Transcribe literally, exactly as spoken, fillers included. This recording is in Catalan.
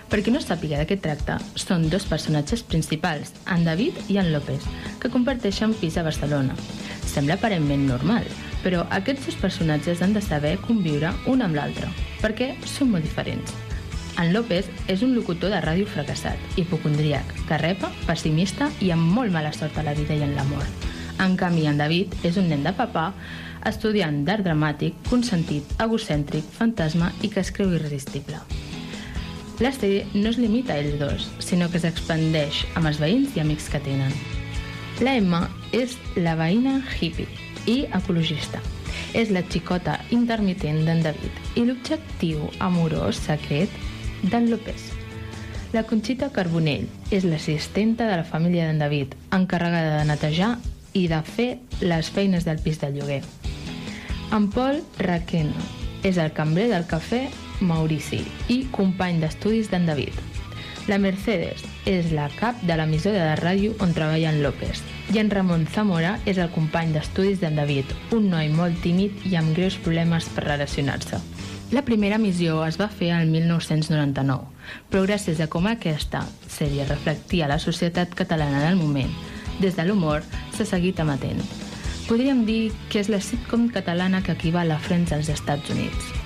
Per qui no sàpiga de què tracta, són dos personatges principals, en David i en López, que comparteixen pis a Barcelona. Sembla aparentment normal, però aquests dos personatges han de saber conviure un amb l'altre, perquè són molt diferents. En López és un locutor de ràdio fracassat, hipocondríac, carrepa, pessimista i amb molt mala sort a la vida i en l'amor. En canvi, en David és un nen de papà, estudiant d'art dramàtic, consentit, egocèntric, fantasma i que es creu irresistible. La sèrie no es limita a ells dos, sinó que s'expandeix amb els veïns i amics que tenen. La Emma és la veïna hippie i ecologista. És la xicota intermitent d'en David i l'objectiu amorós secret d'en López. La Conxita Carbonell és l'assistenta de la família d'en David, encarregada de netejar i de fer les feines del pis de lloguer. En Pol Requena és el cambrer del cafè Maurici i company d'estudis d'en David. La Mercedes és la cap de l'emissora de ràdio on treballa en López. I en Ramon Zamora és el company d'estudis d'en David, un noi molt tímid i amb greus problemes per relacionar-se. La primera emissió es va fer el mil nou-cents noranta-nou, però gràcies a com aquesta sèrie reflectia la societat catalana del moment, des de l'humor s'ha seguit emetent. Podríem dir que és la sitcom catalana que equival a Friends als Estats Units.